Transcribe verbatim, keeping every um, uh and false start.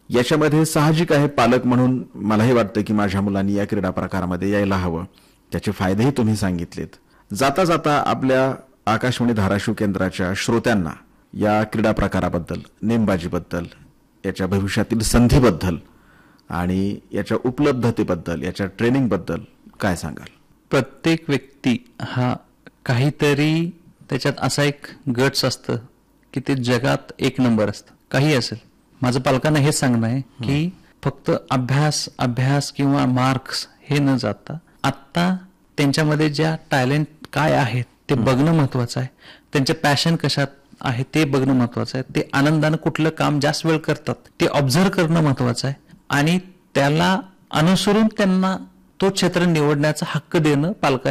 याच्यामध्ये साहजिक आहे, पालक म्हणून मलाही वाटतं की माझ्या मुलांनी या क्रीडा प्रकारामध्ये यायला हवं. त्याचे फायदेही तुम्ही सांगितलेत. जाता जाता आपल्या आकाशवाणी धाराशिव केंद्राच्या श्रोत्यांना या क्रीडा प्रकाराबद्दल, नेमबाजीबद्दल, याच्या भविष्यातील संधीबद्दल आणि याच्या उपलब्धतेबद्दल, याच्या ट्रेनिंगबद्दल काय सांगाल? प्रत्येक व्यक्ती हा काहीतरी त्याच्यात असा एक गट्स असतं की ते जगात एक नंबर असतं. काही असेल, माझं पालकांना हेच सांगणं आहे की फक्त अभ्यास अभ्यास किंवा मार्क्स हे न जाता आत्ता त्यांच्यामध्ये ज्या टॅलेंट काय आहेत ते बघणं महत्वाचं आहे. त्यांचे पॅशन कशात आहे ते बघणं महत्वाचं आहे. ते आनंदानं कुठलं काम जास्त वेळ करतात ते ऑब्झर्व करणं महत्वाचं आहे आणि त्याला अनुसरून त्यांना तो क्षेत्र निवडण्याचा हक्क देणं पालकांनी